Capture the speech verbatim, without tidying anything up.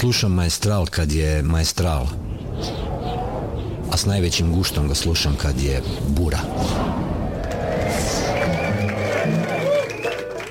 slušam Maestral kad je Maestral, a s najvećim guštom ga slušam kad je bura.